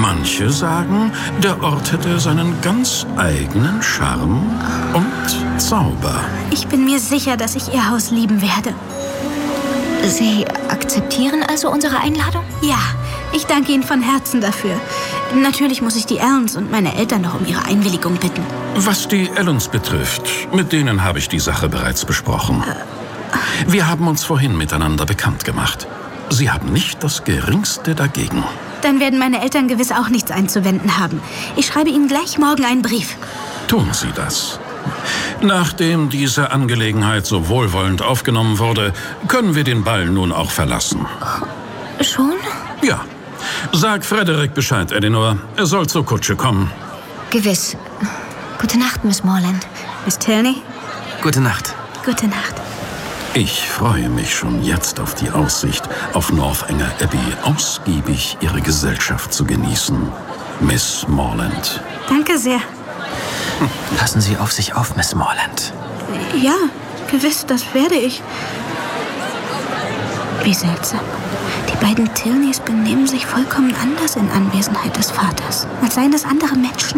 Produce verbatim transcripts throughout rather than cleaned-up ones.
Manche sagen, der Ort hätte seinen ganz eigenen Charme und Zauber. Ich bin mir sicher, dass ich Ihr Haus lieben werde. Sie akzeptieren also unsere Einladung? Ja, ich danke Ihnen von Herzen dafür. Natürlich muss ich die Allens und meine Eltern noch um ihre Einwilligung bitten. Was die Allens betrifft, mit denen habe ich die Sache bereits besprochen. Wir haben uns vorhin miteinander bekannt gemacht. Sie haben nicht das Geringste dagegen. Dann werden meine Eltern gewiss auch nichts einzuwenden haben. Ich schreibe Ihnen gleich morgen einen Brief. Tun Sie das. Nachdem diese Angelegenheit so wohlwollend aufgenommen wurde, können wir den Ball nun auch verlassen. Schon? Ja. Sag Frederick Bescheid, Elinor. Er soll zur Kutsche kommen. Gewiss. Gute Nacht, Miss Morland. Miss Tilney? Gute Nacht. Gute Nacht. Ich freue mich schon jetzt auf die Aussicht, auf Northanger Abbey ausgiebig Ihre Gesellschaft zu genießen, Miss Morland. Danke sehr. Passen Sie auf sich auf, Miss Morland. Ja, gewiss, das werde ich. Wie seltsam. Die beiden Tilneys benehmen sich vollkommen anders in Anwesenheit des Vaters, als seien es andere Menschen.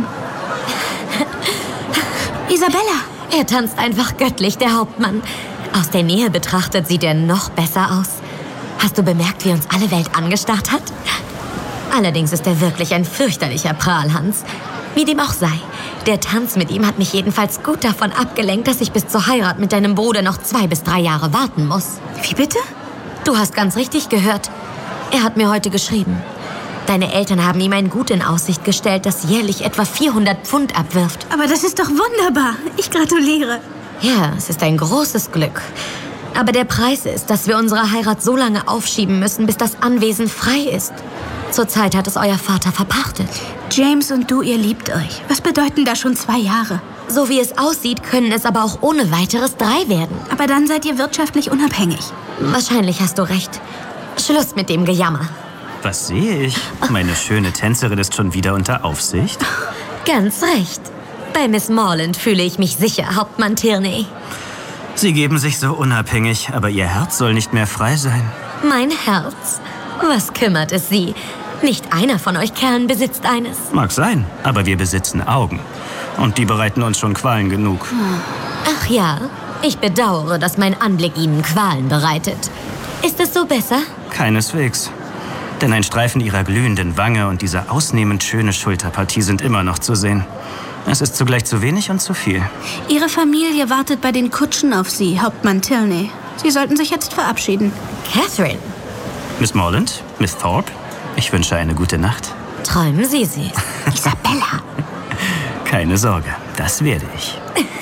Isabella! Er tanzt einfach göttlich, der Hauptmann. Aus der Nähe betrachtet sieht er noch besser aus. Hast du bemerkt, wie uns alle Welt angestarrt hat? Allerdings ist er wirklich ein fürchterlicher Prahlhans. Wie dem auch sei. Der Tanz mit ihm hat mich jedenfalls gut davon abgelenkt, dass ich bis zur Heirat mit deinem Bruder noch zwei bis drei Jahre warten muss. Wie bitte? Du hast ganz richtig gehört. Er hat mir heute geschrieben. Deine Eltern haben ihm ein Gut in Aussicht gestellt, das jährlich etwa vierhundert Pfund abwirft. Aber das ist doch wunderbar. Ich gratuliere. Ja, es ist ein großes Glück. Aber der Preis ist, dass wir unsere Heirat so lange aufschieben müssen, bis das Anwesen frei ist. Zurzeit hat es euer Vater verpachtet. James und du, ihr liebt euch. Was bedeuten da schon zwei Jahre? So wie es aussieht, können es aber auch ohne weiteres drei werden. Aber dann seid ihr wirtschaftlich unabhängig. Wahrscheinlich hast du recht. Schluss mit dem Gejammer. Was sehe ich? Meine schöne Tänzerin ist schon wieder unter Aufsicht. Ganz recht. Bei Miss Morland fühle ich mich sicher, Hauptmann Tilney. Sie geben sich so unabhängig, aber Ihr Herz soll nicht mehr frei sein. Mein Herz? Was kümmert es Sie? Nicht einer von euch Kerlen besitzt eines. Mag sein, aber wir besitzen Augen. Und die bereiten uns schon Qualen genug. Ach ja, ich bedauere, dass mein Anblick Ihnen Qualen bereitet. Ist es so besser? Keineswegs. Denn ein Streifen Ihrer glühenden Wange und diese ausnehmend schöne Schulterpartie sind immer noch zu sehen. Es ist zugleich zu wenig und zu viel. Ihre Familie wartet bei den Kutschen auf Sie, Hauptmann Tilney. Sie sollten sich jetzt verabschieden. Catherine. Miss Morland, Miss Thorpe, ich wünsche eine gute Nacht. Träumen Sie sie. Isabella. Keine Sorge, das werde ich.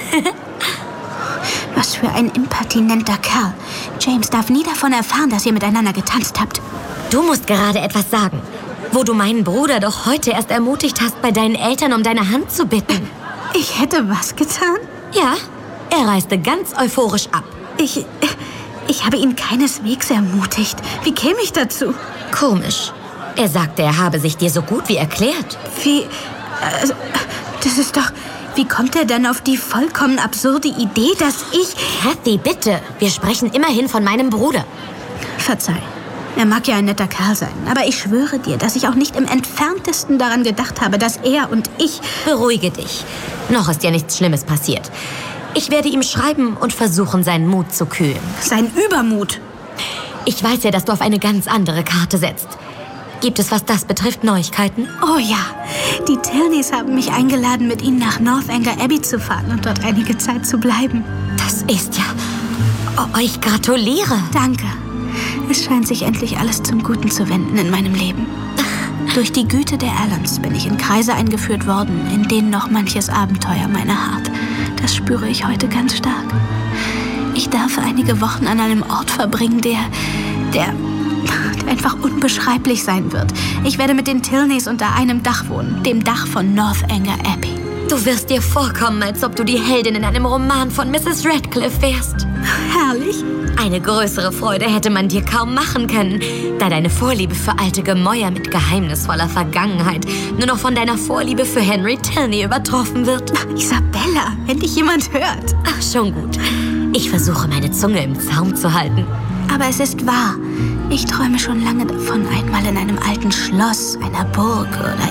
Was für ein impertinenter Kerl. James darf nie davon erfahren, dass ihr miteinander getanzt habt. Du musst gerade etwas sagen, wo du meinen Bruder doch heute erst ermutigt hast, bei deinen Eltern um deine Hand zu bitten. Ich hätte was getan? Ja, er reiste ganz euphorisch ab. Ich... Ich habe ihn keineswegs ermutigt. Wie käme ich dazu? Komisch. Er sagte, er habe sich dir so gut wie erklärt. Wie... Äh, das ist doch... Wie kommt er denn auf die vollkommen absurde Idee, dass ich... Kathy, bitte. Wir sprechen immerhin von meinem Bruder. Verzeih. Er mag ja ein netter Kerl sein. Aber ich schwöre dir, dass ich auch nicht im Entferntesten daran gedacht habe, dass er und ich... Beruhige dich. Noch ist ja nichts Schlimmes passiert. Ich werde ihm schreiben und versuchen, seinen Mut zu kühlen. Sein Übermut. Ich weiß ja, dass du auf eine ganz andere Karte setzt. Gibt es, was das betrifft, Neuigkeiten? Oh ja. Die Tilneys haben mich eingeladen, mit ihnen nach Northanger Abbey zu fahren und dort einige Zeit zu bleiben. Das ist ja... Oh, ich gratuliere. Danke. Es scheint sich endlich alles zum Guten zu wenden in meinem Leben. Durch die Güte der Allens bin ich in Kreise eingeführt worden, in denen noch manches Abenteuer meiner Art. Das spüre ich heute ganz stark. Ich darf einige Wochen an einem Ort verbringen, der, der, der einfach unbeschreiblich sein wird. Ich werde mit den Tilneys unter einem Dach wohnen, dem Dach von Northanger Abbey. Du wirst dir vorkommen, als ob du die Heldin in einem Roman von Misses Radcliffe wärst. Herrlich. Eine größere Freude hätte man dir kaum machen können, da deine Vorliebe für alte Gemäuer mit geheimnisvoller Vergangenheit nur noch von deiner Vorliebe für Henry Tilney übertroffen wird. Isabella, wenn dich jemand hört. Ach, schon gut. Ich versuche, meine Zunge im Zaum zu halten. Aber es ist wahr. Ich träume schon lange davon, einmal in einem alten Schloss, einer Burg oder